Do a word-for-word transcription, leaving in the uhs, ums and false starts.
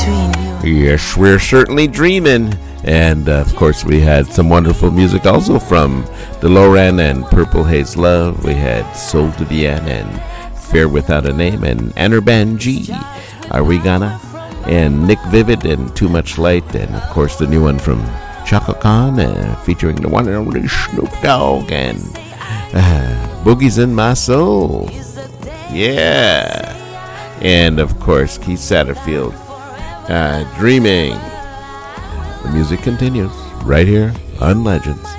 Yes, we're certainly dreaming. And, uh, of course, we had some wonderful music also from DeLorean and Purple Haze Love. We had Soul to the End and Fair Without a Name and Anurband G, Are We Gonna? And Nick Vivid and Too Much Light. And, of course, the new one from Chaka Khan uh, featuring the one and only Snoop Dogg and uh, Boogie's in My Soul. Yeah. And, of course, Keith Satterfield, uh, Dreaming. The music continues right here on Legends.